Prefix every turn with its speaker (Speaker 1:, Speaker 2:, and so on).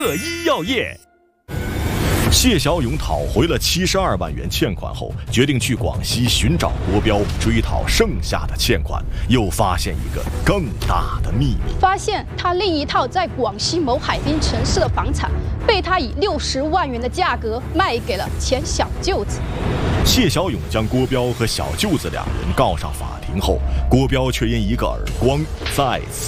Speaker 1: 医药业。谢小勇讨回了72万元欠款后，决定去广西寻找国标，追讨剩下的欠款。又发现一个更大的秘密，
Speaker 2: 发现他另一套在广西某海滨城市的房产，被他以60万元的价格卖给了前小舅子。
Speaker 1: 谢小勇将郭彪和小舅子两人告上法庭后，郭彪却因一个耳光再次